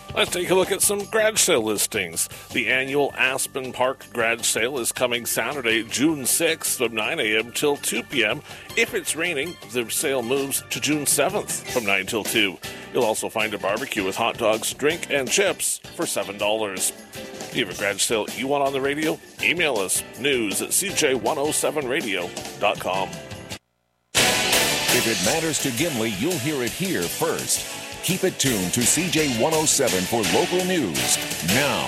Let's take a look at some garage sale listings. The annual Aspen Park garage sale is coming Saturday, June 6th from 9 a.m. till 2 p.m. If it's raining, the sale moves to June 7th from 9 till 2. You'll also find a barbecue with hot dogs, drink, and chips for $7. Do you have a garage sale you want on the radio? Email us news@cj107radio.com. If it matters to Gimli, you'll hear it here first. Keep it tuned to CJ107 for local news. Now,